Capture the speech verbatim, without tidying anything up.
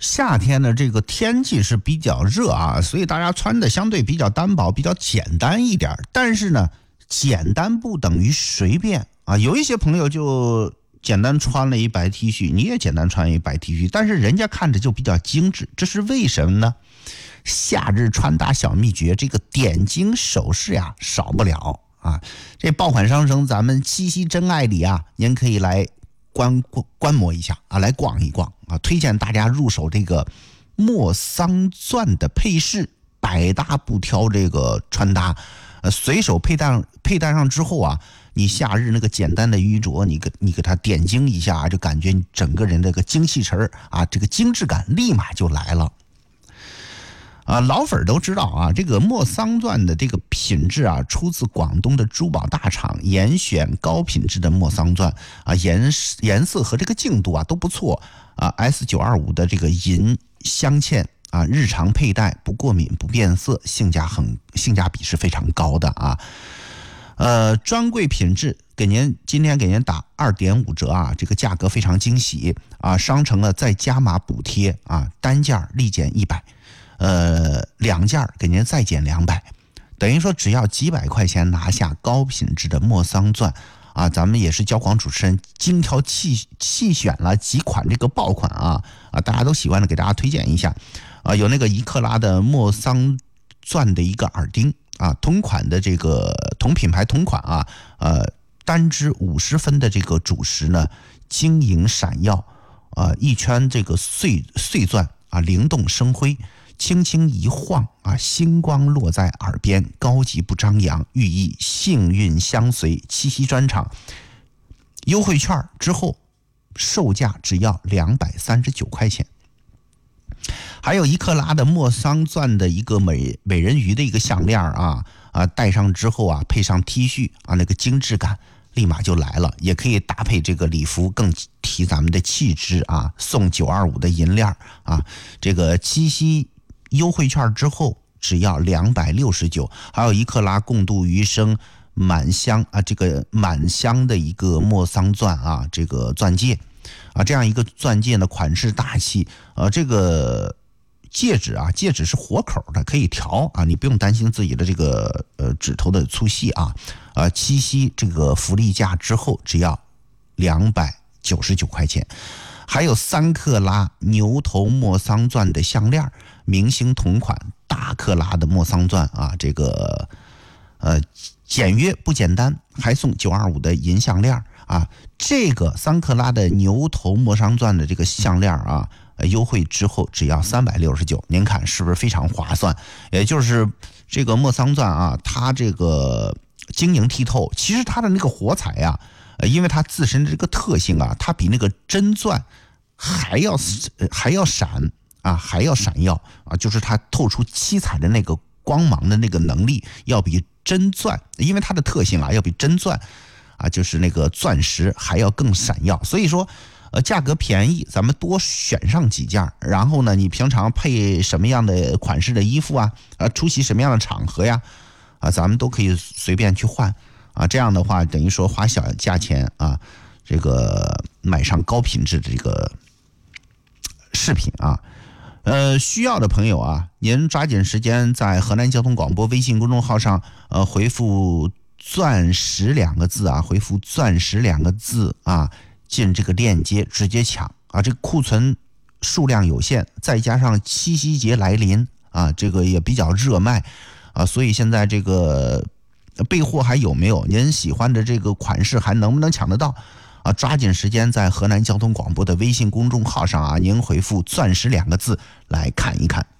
夏天的这个天气是比较热啊，所以大家穿的相对比较单薄，比较简单一点。但是呢，简单不等于随便啊。有一些朋友就简单穿了一白 T 恤，你也简单穿一白 T 恤，但是人家看着就比较精致，这是为什么呢？夏日穿搭小秘诀，这个点睛首饰呀少不了啊。这爆款商城咱们七夕真爱里啊，您可以来观观摩一下啊，来逛一逛啊，推荐大家入手这个莫桑钻的配饰，百搭不挑这个穿搭，呃，随手佩戴佩戴上之后啊，你夏日那个简单的衣着，你给你给它点睛一下，就感觉你整个人这个精气神啊，这个精致感立马就来了。啊，老粉都知道啊，这个莫桑钻的这个品质啊，出自广东的珠宝大厂，严选高品质的莫桑钻啊，颜颜色和这个净度啊都不错啊 ，S 九二五 的这个银镶嵌啊，日常佩戴不过敏不变色，性价很性价比是非常高的啊。呃，专柜品质给您今天给您打 二点五 折啊，这个价格非常惊喜啊，商城呢再加码补贴啊，单件立减一百。呃，两件给您再减两百，等于说只要几百块钱拿下高品质的莫桑钻啊！咱们也是交广主持人精挑细细选了几款这个爆款啊啊，大家都喜欢的，给大家推荐一下啊，有那个一克拉的莫桑钻的一个耳钉啊，同款的这个同品牌同款啊，呃，单支五十分的这个主石呢，晶莹闪耀啊，一圈这个碎碎钻啊，灵动生辉。轻轻一晃啊，星光落在耳边，高级不张扬，寓意幸运相随。七夕专场优惠券之后，售价只要两百三十九块钱。还有一克拉的莫桑钻的一个美美人鱼的一个项链啊啊，戴上之后啊，配上 T 恤啊，那个精致感立马就来了。也可以搭配这个礼服，更提咱们的气质啊。送九二五的银链啊，这个七夕优惠券之后只要两百六十九，还有一克拉共度余生满镶啊，这个满镶的一个莫桑钻啊，这个钻戒啊，这样一个钻戒呢，款式大气，呃，这个戒指啊，戒指是活口的，可以调啊，你不用担心自己的这个呃指头的粗细啊，呃，七夕这个福利价之后只要两百九十九块钱。还有三克拉牛头莫桑钻的项链，明星同款大克拉的莫桑钻啊，这个呃简约不简单，还送九二五的银项链啊。这个三克拉的牛头莫桑钻的这个项链啊，优惠之后只要三百六十九，您看是不是非常划算？也就是这个莫桑钻啊，它这个晶莹剔透，其实它的那个火彩啊。呃，因为它自身的这个特性啊，它比那个真钻还要还要闪啊，还要闪耀啊，就是它透出七彩的那个光芒的那个能力，要比真钻，因为它的特性啊，要比真钻啊，就是那个钻石还要更闪耀。所以说，呃，价格便宜，咱们多选上几件，然后呢，你平常配什么样的款式的衣服啊，啊，出席什么样的场合呀，啊，咱们都可以随便去换。啊，这样的话等于说花小价钱啊，这个买上高品质的这个饰品啊，呃，需要的朋友啊，您抓紧时间在河南交通广播微信公众号上，呃，回复“钻石”两个字啊，回复“钻石”两个字啊，进这个链接直接抢啊，这个库存数量有限，再加上七夕节来临啊，这个也比较热卖啊，所以现在这个。备货还有没有？您喜欢的这个款式还能不能抢得到啊？抓紧时间在河南交通广播的微信公众号上啊，您回复“钻石”两个字来看一看。